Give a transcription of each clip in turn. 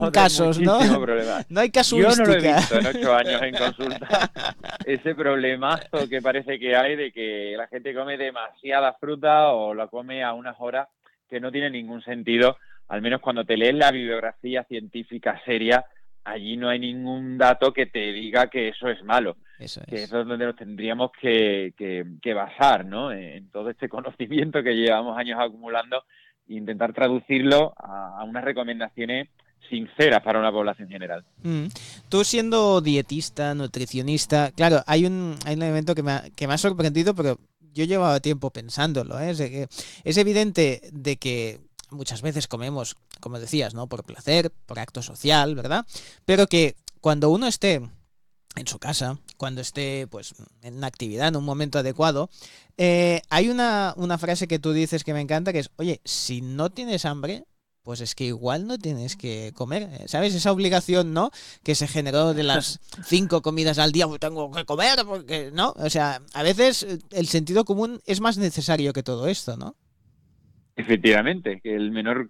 tener casos, ¿no? muchísimo problema. No hay Yo no lo he casuística. visto en 8 años en consulta, ese problemazo que parece que hay de que la gente come demasiada fruta o la come a unas horas que no tiene ningún sentido, al menos cuando te lees la bibliografía científica seria, allí no hay ningún dato que te diga que eso es malo, Eso que es. eso es donde nos tendríamos que basar, ¿no? En todo este conocimiento que llevamos años acumulando e intentar traducirlo a unas recomendaciones sinceras para una población general. Mm. Tú siendo dietista, nutricionista, claro, hay un elemento que me ha sorprendido, pero yo llevaba tiempo pensándolo, ¿eh? Es evidente de que muchas veces comemos, como decías, ¿no? Por placer, por acto social, ¿verdad? Pero que cuando uno esté en su casa, cuando esté pues en una actividad, en un momento adecuado, hay una frase que tú dices que me encanta, que es, oye, si no tienes hambre, pues es que igual no tienes que comer, ¿sabes? Esa obligación, ¿no? Que se generó de las 5 comidas al día, pues tengo que comer, porque, ¿no? O sea, a veces el sentido común es más necesario que todo esto, ¿no? Efectivamente, que el menor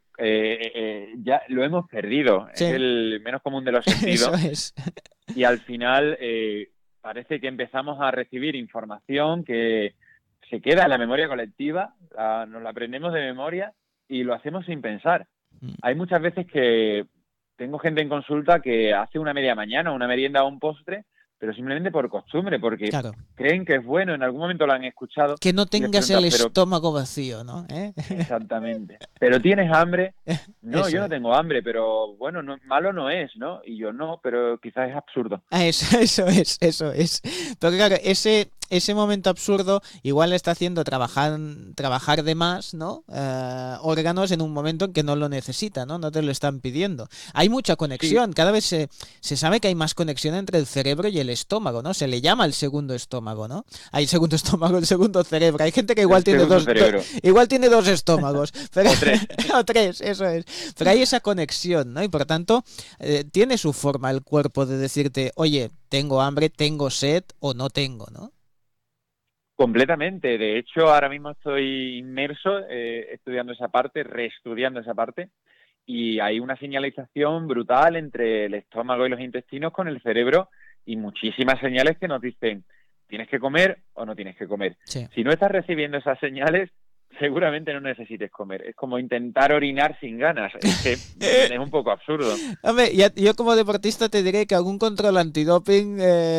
ya lo hemos perdido, es Sí, el menos común de los eso sentidos es. y al final parece que empezamos a recibir información que se queda en la memoria colectiva, nos la aprendemos de memoria y lo hacemos sin pensar. Hay muchas veces que tengo gente en consulta que hace una media mañana, una merienda o un postre, pero simplemente por costumbre, porque Claro, creen que es bueno, en algún momento lo han escuchado que no y les tengas preguntas, el pero estómago vacío, ¿no? ¿Eh? exactamente. ¿Pero tienes hambre? No, Eso yo no es. tengo hambre, pero bueno, malo no es, ¿no? Y yo no, pero quizás es absurdo. Ah, eso, eso es, eso es. Pero claro, ese momento absurdo igual está haciendo trabajar de más, ¿no? Órganos en un momento en que no lo necesita, ¿no? No te lo están pidiendo. Hay mucha Sí, conexión, cada vez se sabe que hay más conexión entre el cerebro y el estómago, ¿no? Se le llama el segundo estómago, ¿no? Hay el segundo estómago, el segundo cerebro. Hay gente que igual el tiene segundo cerebro. igual tiene dos estómagos, pero, O tres. o tres, eso es. Pero hay esa conexión, ¿no? Y por tanto tiene su forma el cuerpo de decirte, oye, tengo hambre, tengo sed o no tengo, ¿no? Completamente. De hecho, ahora mismo estoy inmerso estudiando esa parte, reestudiando esa parte, y hay una señalización brutal entre el estómago y los intestinos con el cerebro y muchísimas señales que nos dicen, tienes que comer o no tienes que comer. Sí. Si no estás recibiendo esas señales, seguramente no necesites comer. Es como intentar orinar sin ganas. Es que es un poco absurdo. Hombre, yo como deportista te diré que algún control antidoping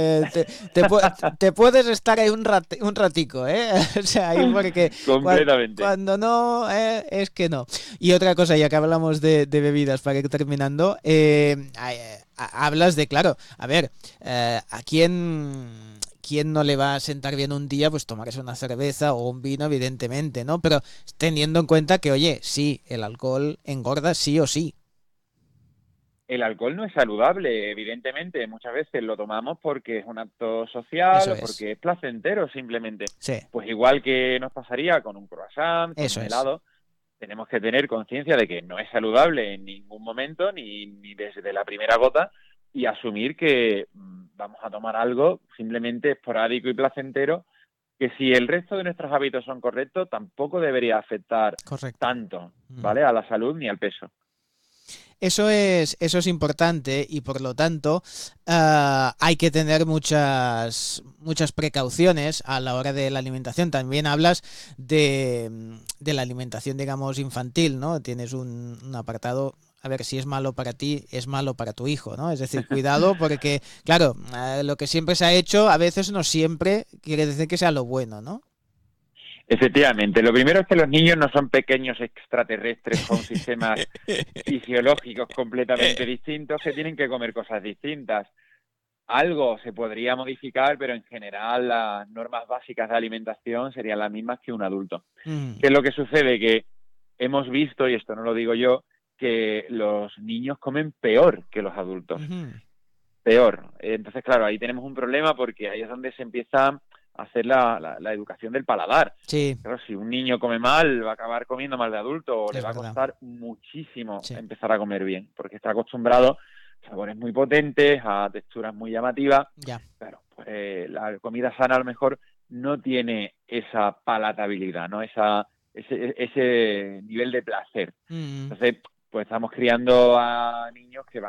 te puedes estar ahí un ratico, ¿eh? O sea, ahí porque Completamente. cuando no, es que no. Y otra cosa, ya que hablamos de bebidas, para ir terminando, hablas de, claro, a ver, ¿a quién no le va a sentar bien un día, pues tomarse una cerveza o un vino, evidentemente, ¿no? Pero teniendo en cuenta que, oye, sí, el alcohol engorda sí o sí. El alcohol no es saludable, evidentemente. Muchas veces lo tomamos porque es un acto social Eso o es. porque es placentero simplemente. Sí, Pues igual que nos pasaría con un croissant, con eso un es. helado, tenemos que tener conciencia de que no es saludable en ningún momento, ni desde la primera gota, y asumir que vamos a tomar algo simplemente esporádico y placentero, que si el resto de nuestros hábitos son correctos, tampoco debería afectar Correcto. tanto, Mm. ¿vale? A la salud ni al peso. Eso es importante y por lo tanto hay que tener muchas precauciones a la hora de la alimentación. También hablas de la alimentación, digamos, infantil, ¿no? Tienes un apartado, a ver, si es malo para ti, es malo para tu hijo, ¿no? Es decir, cuidado porque, claro, lo que siempre se ha hecho a veces no siempre quiere decir que sea lo bueno, ¿no? Efectivamente, lo primero es que los niños no son pequeños extraterrestres con sistemas fisiológicos completamente distintos que tienen que comer cosas distintas. Algo se podría modificar, pero en general las normas básicas de alimentación serían las mismas que un adulto. Mm, ¿Qué es lo que sucede? Que hemos visto, y esto no lo digo yo, que los niños comen peor que los adultos. ujú. Peor. Entonces, claro, ahí tenemos un problema porque ahí es donde se empieza a hacer la educación del paladar. Sí, Claro, si un niño come mal, va a acabar comiendo mal de adulto o le es va a verdad. costar muchísimo Sí. empezar a comer bien, porque está acostumbrado a sabores muy potentes, a texturas muy llamativas. Ya. Claro, pues la comida sana a lo mejor no tiene esa palatabilidad, ¿no? Ese nivel de placer. Mm. Entonces, pues estamos criando a niños que van